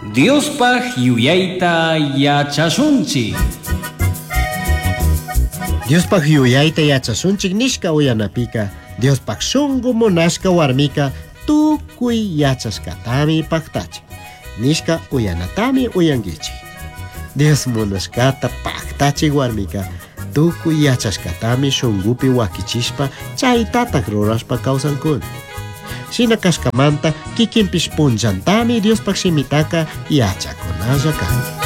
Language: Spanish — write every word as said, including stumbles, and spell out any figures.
Diospaq yuyayta yachashunchik. Diospaq yuyayta yachashunchik nishka uyanapika Diospaq shunqu munashka warmika tukuy yachashkatami paktachik nishka uyanatami uyankichik. Dios munashkata paktachik warmika tukuy yachashkatami shunqupi wakichishpa chaytatak rurashpa kawsankuna. Shina kashkamanta kikinpish punllantami Diospaq shimitaka yachakunalla kan.